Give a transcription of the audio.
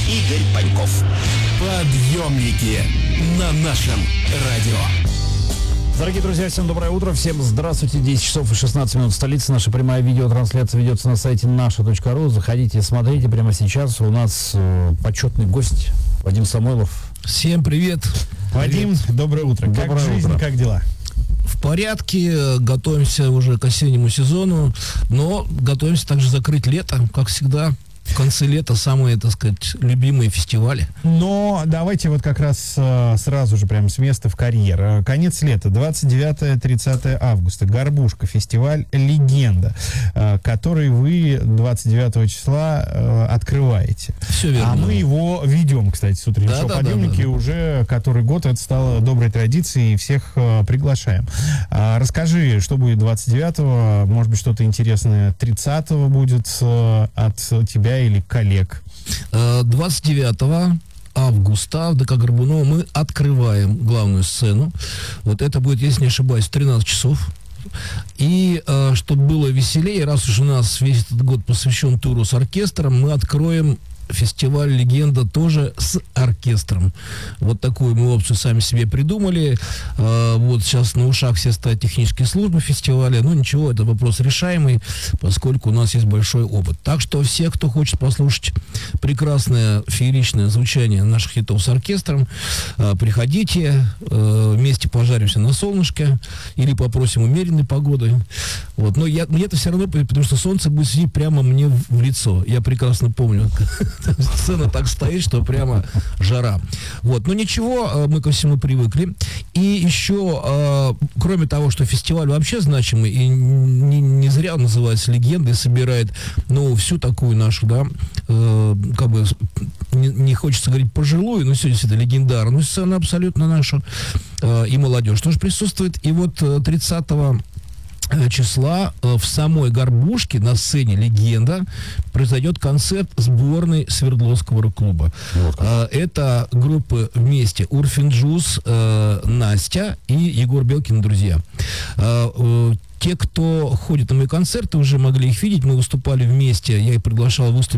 Игорь Паньков. Подъемники на нашем радио. Дорогие друзья, всем доброе утро, всем здравствуйте, 10 часов и 16 минут в столице. Наша прямая видеотрансляция ведется на сайте наша.ру. Заходите, смотрите прямо сейчас. У нас почетный гость Вадим Самойлов. Всем привет. Вадим, доброе утро. Как жизнь, как дела? В порядке, готовимся уже к осеннему сезону, но готовимся также закрыть лето, как всегда. В конце лета самые, так сказать, любимые фестивали. Но давайте вот как раз сразу же прямо с места в карьер. Конец лета, 29-30 августа. Горбушка, фестиваль «Легенда», который вы 29 числа открываете. Все верно. А мы его ведем, кстати, с утреннего шоу «Подъемники» уже который год. Это стало доброй традицией, и всех приглашаем. Расскажи, что будет 29-го, может быть, что-то интересное 30-го будет от тебя или коллег. 29 августа в ДК Горбунова мы открываем главную сцену. Вот это будет, если не ошибаюсь, 13 часов. И чтобы было веселее, раз уж у нас весь этот год посвящен туру с оркестром, мы откроем фестиваль «Легенда» тоже с оркестром. Вот такую мы опцию сами себе придумали. Вот сейчас на ушах все стоят технические службы фестиваля. Ну ничего, это вопрос решаемый, поскольку у нас есть большой опыт. Так что все, кто хочет послушать прекрасное фееричное звучание наших хитов с оркестром, приходите, вместе пожаримся на солнышке или попросим умеренной погоды. Вот. Но мне это все равно, потому что солнце будет светить прямо мне в лицо. Я прекрасно помню, сцена так стоит, что прямо жара. Вот. Но ничего, мы ко всему привыкли. И еще, кроме того, что фестиваль вообще значимый, и не зря он называется «Легенда» и собирает, ну, всю такую нашу, да, как бы, не хочется говорить пожилую, но сегодня это легендарную сцену абсолютно нашу, и молодежь тоже присутствует. И вот 30 числа в самой Горбушке на сцене «Легенда» произойдет концерт сборной Свердловского рок-клуба. Вот. Это группы вместе Урфин Джуз, Настя и Егор Белкин, друзья. Те, кто ходит на мои концерты, уже могли их видеть. Мы выступали вместе. Я их приглашал выступить